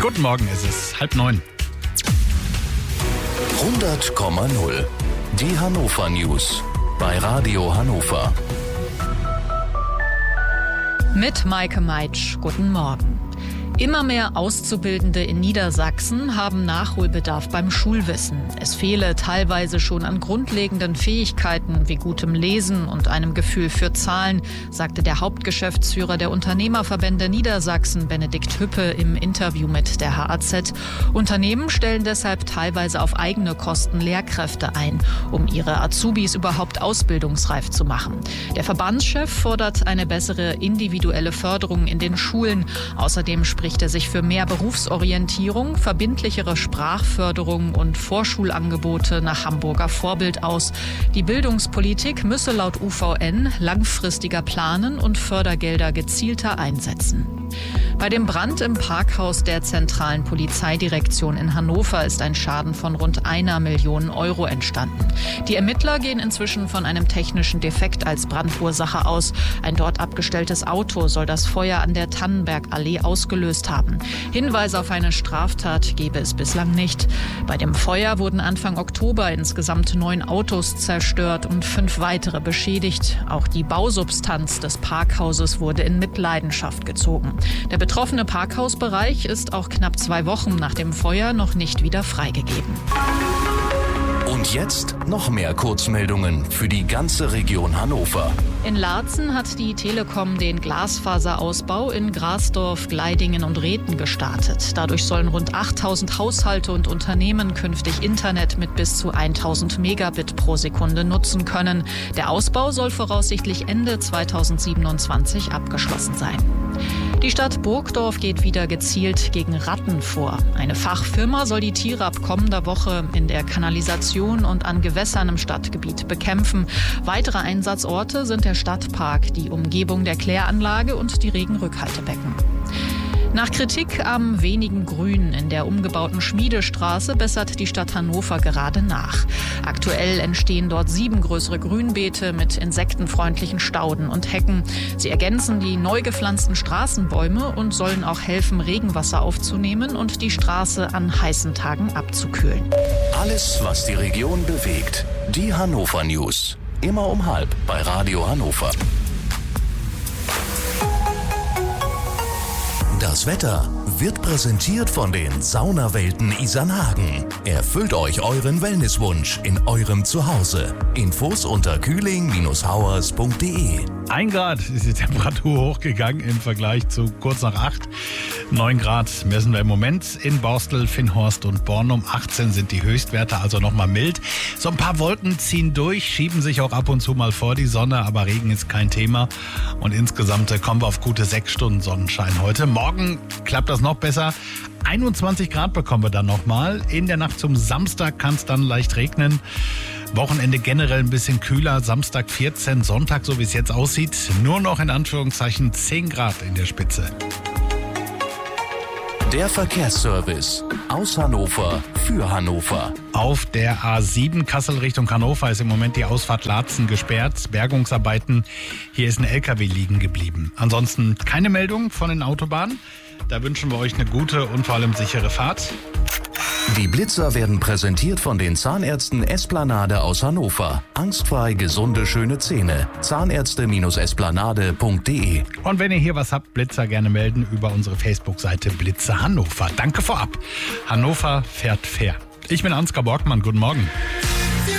Guten Morgen, es ist 8:30. 100,0. Die Hannover News bei Radio Hannover. Mit Maike Meitsch, guten Morgen. Immer mehr Auszubildende in Niedersachsen haben Nachholbedarf beim Schulwissen. Es fehle teilweise schon an grundlegenden Fähigkeiten wie gutem Lesen und einem Gefühl für Zahlen, sagte der Hauptgeschäftsführer der Unternehmerverbände Niedersachsen, Benedikt Hüppe, im Interview mit der HAZ. Unternehmen stellen deshalb teilweise auf eigene Kosten Lehrkräfte ein, um ihre Azubis überhaupt ausbildungsreif zu machen. Der Verbandschef fordert eine bessere individuelle Förderung in den Schulen. Außerdem spricht er sich für mehr Berufsorientierung, verbindlichere Sprachförderung und Vorschulangebote nach Hamburger Vorbild aus. Die Bildungspolitik müsse laut UVN langfristiger planen und Fördergelder gezielter einsetzen. Bei dem Brand im Parkhaus der zentralen Polizeidirektion in Hannover ist ein Schaden von rund 1 Million Euro entstanden. Die Ermittler gehen inzwischen von einem technischen Defekt als Brandursache aus. Ein dort abgestelltes Auto soll das Feuer an der Tannenbergallee ausgelöst haben. Hinweise auf eine Straftat gebe es bislang nicht. Bei dem Feuer wurden Anfang Oktober insgesamt 9 Autos zerstört und 5 weitere beschädigt. Auch die Bausubstanz des Parkhauses wurde in Mitleidenschaft gezogen. Der betroffene Parkhausbereich ist auch knapp 2 Wochen nach dem Feuer noch nicht wieder freigegeben. Und jetzt noch mehr Kurzmeldungen für die ganze Region Hannover. In Laatzen hat die Telekom den Glasfaserausbau in Grasdorf, Gleidingen und Rhethen gestartet. Dadurch sollen rund 8000 Haushalte und Unternehmen künftig Internet mit bis zu 1000 Megabit pro Sekunde nutzen können. Der Ausbau soll voraussichtlich Ende 2027 abgeschlossen sein. Die Stadt Burgdorf geht wieder gezielt gegen Ratten vor. Eine Fachfirma soll die Tiere ab kommender Woche in der Kanalisation und an Gewässern im Stadtgebiet bekämpfen. Weitere Einsatzorte sind der Stadtpark, die Umgebung der Kläranlage und die Regenrückhaltebecken. Nach Kritik am wenigen Grün in der umgebauten Schmiedestraße bessert die Stadt Hannover gerade nach. Aktuell entstehen dort 7 größere Grünbeete mit insektenfreundlichen Stauden und Hecken. Sie ergänzen die neu gepflanzten Straßenbäume und sollen auch helfen, Regenwasser aufzunehmen und die Straße an heißen Tagen abzukühlen. Alles, was die Region bewegt. Die Hannover News. Immer um 12:30 bei Radio Hannover. Das Wetter wird präsentiert von den Saunawelten Isernhagen. Erfüllt euch euren Wellnesswunsch in eurem Zuhause. Infos unter kühling-hauers.de. 1 Grad ist die Temperatur hochgegangen im Vergleich zu kurz nach 8. 9 Grad messen wir im Moment in Borstel, Finnhorst und Bornum. 18 sind die Höchstwerte, also nochmal mild. So ein paar Wolken ziehen durch, schieben sich auch ab und zu mal vor die Sonne, aber Regen ist kein Thema. Und insgesamt kommen wir auf gute 6 Stunden Sonnenschein heute. Morgen klappt das noch besser. 21 Grad bekommen wir dann nochmal. In der Nacht zum Samstag kann es dann leicht regnen. Wochenende generell ein bisschen kühler. Samstag 14, Sonntag, so wie es jetzt aussieht, nur noch in Anführungszeichen 10 Grad in der Spitze. Der Verkehrsservice aus Hannover für Hannover. Auf der A7 Kassel Richtung Hannover ist im Moment die Ausfahrt Laatzen gesperrt. Bergungsarbeiten. Hier ist ein LKW liegen geblieben. Ansonsten keine Meldung von den Autobahnen. Da wünschen wir euch eine gute und vor allem sichere Fahrt. Die Blitzer werden präsentiert von den Zahnärzten Esplanade aus Hannover. Angstfrei, gesunde, schöne Zähne. Zahnärzte-esplanade.de. Und wenn ihr hier was habt, Blitzer gerne melden über unsere Facebook-Seite Blitzer Hannover. Danke vorab. Hannover fährt fair. Ich bin Ansgar Borgmann. Guten Morgen.